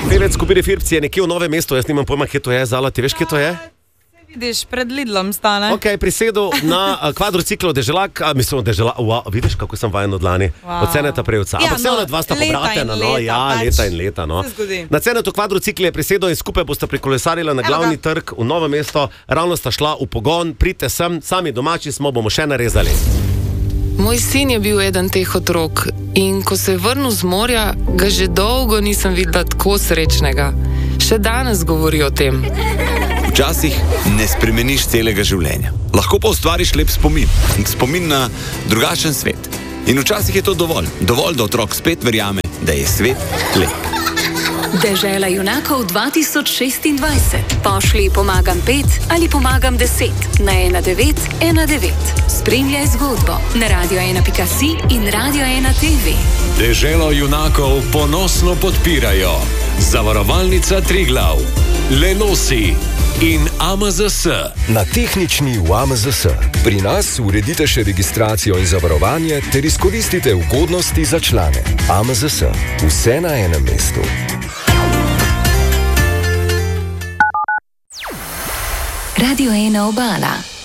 Pevec skupine Firpci je nekje v Novem mestu, jaz nimam pojma, kje to je, Zala, ti veš, kje to je? Vidiš, pred Lidlom stane. Ok, prisedel na kvadrociklo Deželak, vidiš, kako sem vajen od lani, od Ceneta Prevca. Ampak vse ona dva sta pobratena, leta in leta. Na Cenetu kvadrocikli je prisedel in skupaj bosta prikolesarila na glavni trg v Novo mesto, ravno sta šla v pogon, pridite sem, sami domači smo, bomo še narezali. Moj sin je bil eden teh otrok in ko se je vrnil z morja, ga že dolgo nisem videla tako srečnega. Še danes govori o tem. Včasih ne spremeniš celega življenja. Lahko pa ustvariš lep spomin na drugačen svet. In včasih je to dovolj, da otrok spet verjame, da je svet lep. Dežela junakov 2026. Pošli pomagam 5 ali pomagam 10 na 1919. Spremljaj zgodbo na radio1.si in radio1.tv. Deželo junakov ponosno podpirajo Zavarovalnica Triglav, Lenosi in AMZS. Na tehnični v AMZS. Pri nas uredite še registracijo in zavarovanje ter izkoristite ugodnosti za člane. AMZS. Vse na enem mestu. Radio 1 Obala.